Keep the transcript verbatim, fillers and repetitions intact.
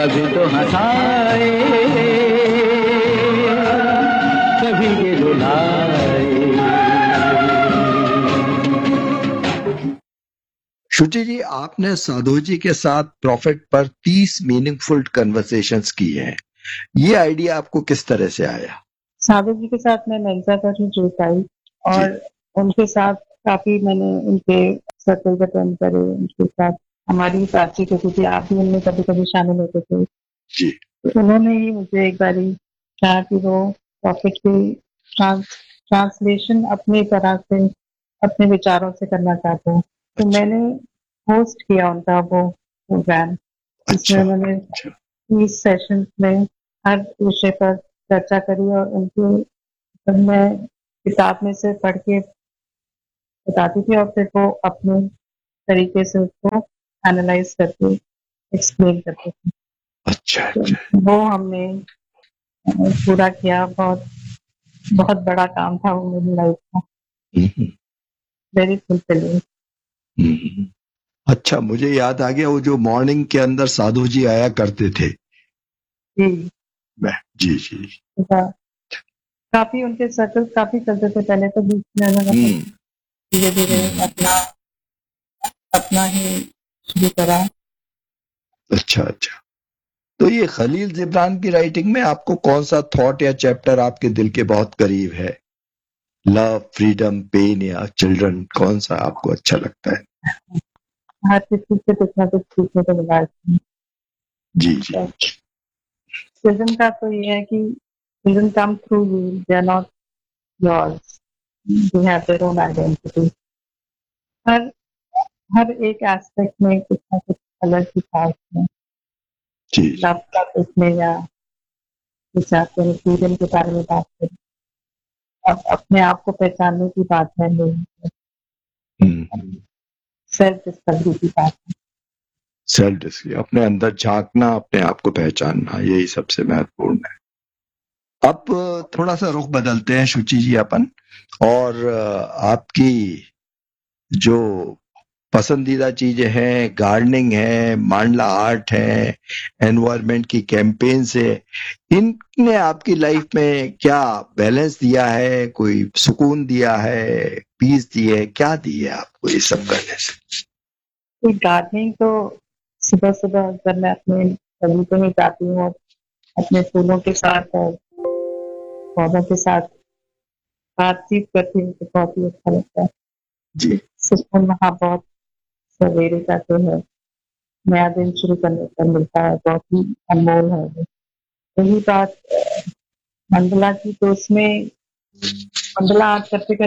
कभी तो हंसाए, कभी ये रुलाए। शुचि जी, आपने साधु जी के साथ प्रॉफिट पर तीस मीनिंगफुल कन्वर्सेशंस की हैं। ये आइडिया आपको किस तरह से आया? साधु जी के साथ मैं मेंसा कर ही जुड़ पाई और उनके साथ काफी मैंने उनके सर्कल अटेंड करे, उनके साथ हमारी बातचीत होती थी, आप भी उनमें कभी कभी शामिल होते थे। जी। तो उन्होंने ही मुझे एक बारी कहा कि वो प्रॉफिट की ट्रांस ट्रांसलेशन अपनी तरह से अपने विचारों से करना चाहते हैं। तो अच्छा। मैंने होस्ट किया उनका वो प्रोग्राम, जिसमें अच्छा। उन्होंने अच्छा। तीस सेशंस में हर विषय पर चर्चा करी और उनके तब मैं किताब में से पढ़ के बताती थी और फिर वो अपने तरीके से उसको एनालाइज करके एक्सप्लेन करते थे। अच्छा। तो अच्छा। वो हमने अ, पूरा किया। बहुत बहुत बड़ा काम था वो मेरी लाइफ का, हम्म, वेरी फुलफिलिंग। हम्म। अच्छा, मुझे याद आ गया, वो जो मॉर्निंग के अंदर साधु जी आया करते थे। जी मैं जी जी हाँ, काफी उनके सर्कल काफी चलते थे पहले, तो बीच में उन्होंने हम्म, धीरे धीरे हम्म। अपना अपना ही शुरू करा। अच्छा अच्छा। तो ये खलील जिब्रान की राइटिंग में आपको कौन सा थॉट या चैप्टर आपके दिल के बहुत करीब है? लव, फ्रीडम, पेन या चिल्ड्रन, कौन सा आपको अच्छा लगता है? हर किसी से कुछ ना कुछ सीखने को मिला इसमें। जी जी। चिल्ड्रन का तो ये है कि children come through you, they are not yours, they have their own identity. हर हर एक एस्पेक्ट में कुछ ना कुछ अलग ही था इसमें। जी जी। लव का इसमें या कुछ चाहते हैं फ्रीडम के बारे में बात करें, अब अपने आप को पहचानने की बात है, हम्म। सेल्फ डिस्कवरी की बात है। सेल्फ डिस्कवरी, अपने अंदर झांकना, अपने आप को पहचानना, यही सबसे महत्वपूर्ण है। अब थोड़ा सा रुख बदलते हैं शुचि जी अपन, और आपकी जो पसंदीदा चीजें हैं, गार्डनिंग है, मांडला आर्ट है, एनवायरनमेंट की कैंपेन से, इनने आपकी लाइफ में क्या बैलेंस दिया है? कोई सुकून दिया है, पीस दी है, क्या दी है आपको ये सब करने से? गार्डनिंग तो सुबह सुबह जब मैं अपने बगीचे में जाती हूँ, अपने फूलों के साथ और पौधों के साथ बातचीत करती हूँ तो बहुत ही अच्छा लगता है। जी। सुकून वहाँ बहुत सवेरे का जो है नया दिन शुरू करने पर मिलता है, बहुत ही अनमोल है वो। रही बात मंडला की, तो उसमें मंडला आर्ट करते